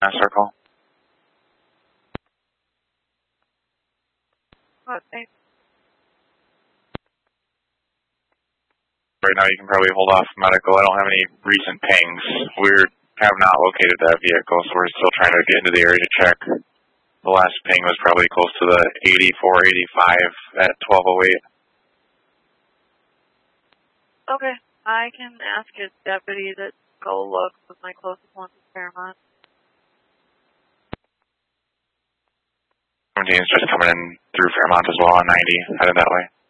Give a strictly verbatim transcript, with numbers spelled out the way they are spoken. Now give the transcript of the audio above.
circle. Okay. Right now you can probably hold off medical. I don't have any recent pings. We have not located that vehicle, so we're still trying to get into the area to check. The last ping was probably close to the eighty-four, eighty-five at twelve oh eight. Okay. I can ask his deputy to go look with my closest one to Fairmont. seventeen's just coming in through Fairmont as well on ninety, headed that way.